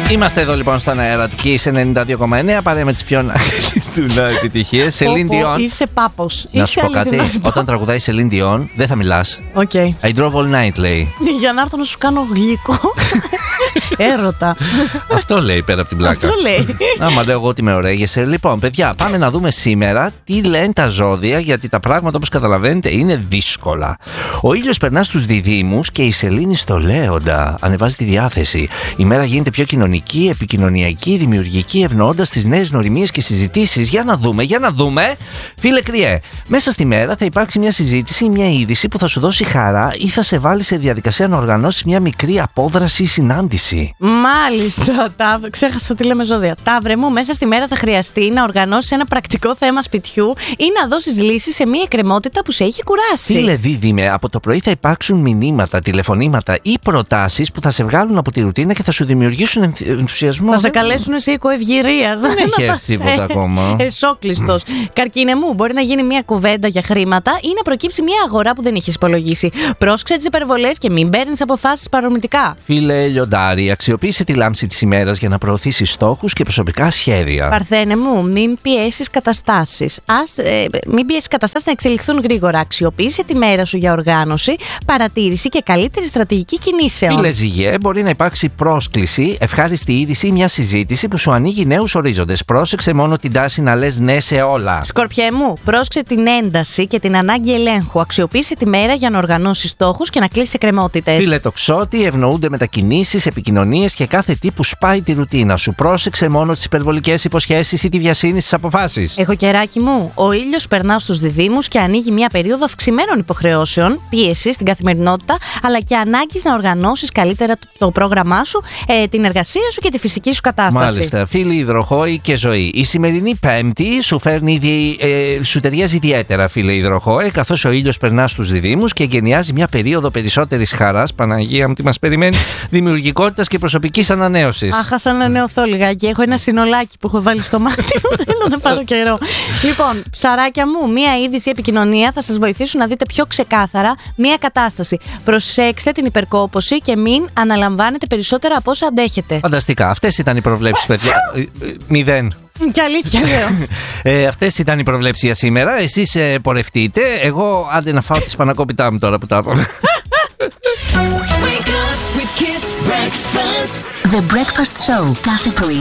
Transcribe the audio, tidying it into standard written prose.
Είμαστε εδώ λοιπόν στον αέρα του Kiss 92,9 παρέα με τις πιο επιτυχίες. Σελίν Διόν. Είσαι πάπος. Να σου πω κάτι. Όταν τραγουδάει Σελίν Διόν, δεν θα μιλάς. Okay. I drove all night, λέει. Για να έρθω να σου κάνω γλυκό. Έρωτα. Αυτό λέει πέρα από την πλάκα. Αυτό λέει. Άμα λέω εγώ ότι με ωραίγεσαι. Λοιπόν, παιδιά, πάμε να δούμε σήμερα τι λένε τα ζώδια, γιατί τα πράγματα, όπως καταλαβαίνετε, είναι δύσκολα. Ο ήλιος περνά στους Διδύμους και η Σελήνη στο Λέοντα. Ανεβάζει τη διάθεση. Η μέρα γίνεται πιο κοινωνική, επικοινωνιακή, δημιουργική, ευνοώντας τις νέες γνωριμίες και συζητήσεις. Για να δούμε. Φίλε Κριέ, μέσα στη μέρα θα υπάρξει μια συζήτηση ή μια είδηση που θα σου δώσει χαρά ή θα σε βάλει σε διαδικασία να οργανώσεις μια μικρή απόδραση ή συνάντηση. Μάλιστα. Ξέχασα ότι λέμε ζώδια. Ταύρε μου, μέσα στη μέρα θα χρειαστεί να οργανώσεις ένα πρακτικό θέμα σπιτιού ή να δώσεις λύση σε μια εκκρεμότητα που σε έχει κουράσει. Φίλε Δίδυμε, από το πρωί θα υπάρξουν μηνύματα, τηλεφωνήματα ή προτάσεις που θα σε βγάλουν από τη ρουτίνα και θα σου δημιουργήσουν ενθουσιασμό. Θα σε καλέσουν σε οικοευγυρίας. Δεν έχει έρθει τίποτα ακόμα. Εσόκλειστος. Καρκίνε μου, μπορεί να γίνει μια κουβέντα για χρήματα ή να προκύψει μια αγορά που δεν έχεις υπολογίσει. Πρόσεξε τις υπερβολές και μην παίρνεις αποφάσεις παρομητικά. Φίλε Λιοντάρη, αξιοποίησε τη λάμψη της ημέρας για να προωθήσεις στόχους και προσωπικά σχέδια. Παρθένε μου, μην πιέσεις καταστάσεις. Μην πιέσεις καταστάσεις να εξελιχθούν γρήγορα. Αξιοποίησε τη μέρα σου για οργάνωση, παρατήρηση και καλύτερη στρατηγική κινήσεων. Φίλε Ζυγέ, μπορεί να υπάρξει πρόσκληση, ευχάριστη είδηση ή μια συζήτηση που σου ανοίγει νέους ορίζοντες. Πρόσεξε μόνο την τάση να λες ναι σε όλα. Σκορπιέ μου, πρόσεξε την ένταση και την ανάγκη ελέγχου. Αξιοποίησε τη μέρα για να οργανώσεις στόχους και να κλείσεις εκκρεμότητες. Φίλε Τοξότη, ευνοούνται μετακινήσεις, επικοινωνίες και κάθε τι που σπάει τη ρουτίνα σου. Πρόσεξε μόνο τις υπερβολικές υποσχέσεις ή τη βιασύνη στις αποφάσεις. Έχω κεράκι μου. Ο ήλιος περνά στους Διδύμους και ανοίγει μια περίοδο αυξημένων υποχρεώσεων, πίεση στην καθημερινότητα, αλλά και ανάγκης να οργανώσεις καλύτερα το πρόγραμμά σου, την εργασία σου και τη φυσική σου κατάσταση. Μάλιστα. Φίλοι Υδροχόη και Ζωή. Η σημερινή Πέμπτη σου σου ταιριάζει ιδιαίτερα, φίλε Υδροχόη, καθώς ο ήλιος περνά στους Διδύμους και εγκαινιάζει μια περίοδο περισσότερης χαράς. Παναγία μου, τι μας περιμένει, δημιουργικότητας και προσωπικής ανανέωσης. Αχ, ας ανανεωθώ λιγάκι. Έχω ένα συνολάκι που έχω βάλει στο μάτι μου. Θέλω να πάρω καιρό. Λοιπόν, ψαράκια μου, μία είδηση επικοινωνία θα σας βοηθήσουν να δείτε πιο ξεκάθαρα μία κατάσταση. Προσέξτε την υπερκόπωση και μην αναλαμβάνετε περισσότερα από όσα αντέχετε. Φανταστικά. Αυτές ήταν οι προβλέψεις, παιδιά. 0. Και αλήθεια λέω. Αυτές ήταν οι προβλέψεις για σήμερα. Εσείς πορευτείτε. Εγώ άντε να φάω τη σπανακόπιτά μου τώρα που τα είπαμε. The Breakfast Show κάθε πρωί